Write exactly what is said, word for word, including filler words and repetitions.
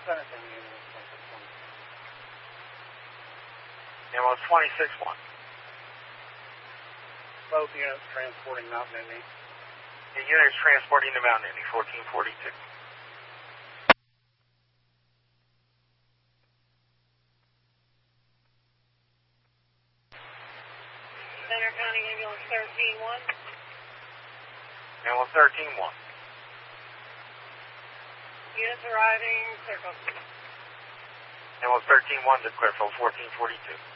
Send it to me. Ambulance twenty-six one. Both units transporting Mountain Indy. The unit is transporting to Mountain Indy, fourteen forty-two. Center County Ambulance thirteen one. Ambulance thirteen one. Units arriving, Clearfield. Ambulance thirteen one to Clearfield, fourteen forty-two.